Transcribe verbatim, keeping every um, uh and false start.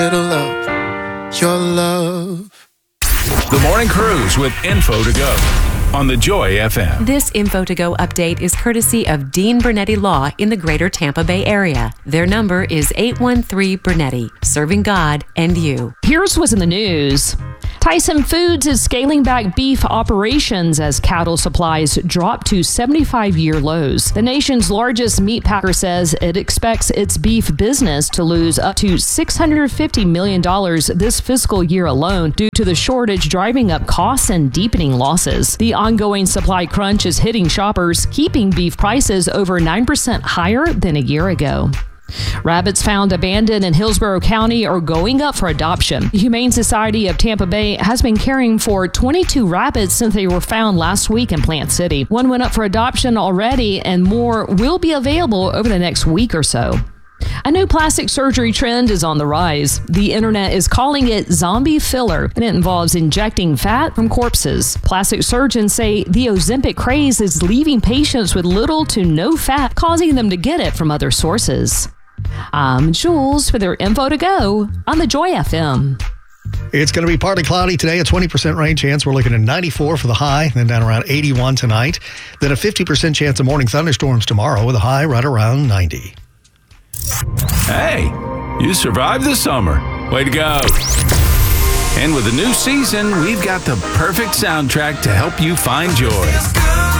Little love, your love. The Morning Cruise with Info to Go on the Joy F M. This Info to Go update is courtesy of Dean Bernetti Law in the greater Tampa Bay area. Their number is eight one three Bernetti, serving God and you. Here's what's in the news. Tyson Foods is scaling back beef operations as cattle supplies drop to seventy-five-year lows. The nation's largest meat packer says it expects its beef business to lose up to six hundred fifty million dollars this fiscal year alone due to the shortage driving up costs and deepening losses. The ongoing supply crunch is hitting shoppers, keeping beef prices over nine percent higher than a year ago. Rabbits found abandoned in Hillsborough County are going up for adoption. The Humane Society of Tampa Bay has been caring for twenty-two rabbits since they were found last week in Plant City. One went up for adoption already, and more will be available over the next week or so. A new plastic surgery trend is on the rise. The internet is calling it zombie filler, and it involves injecting fat from corpses. Plastic surgeons say the Ozempic craze is leaving patients with little to no fat, causing them to get it from other sources. I'm Jules for their Info to Go on the Joy F M. It's going to be partly cloudy today, a twenty percent rain chance. We're looking at ninety-four for the high, then down around eighty-one tonight. Then a fifty percent chance of morning thunderstorms tomorrow with a high right around ninety. Hey, you survived the summer. Way to go. And with a new season, we've got the perfect soundtrack to help you find joy.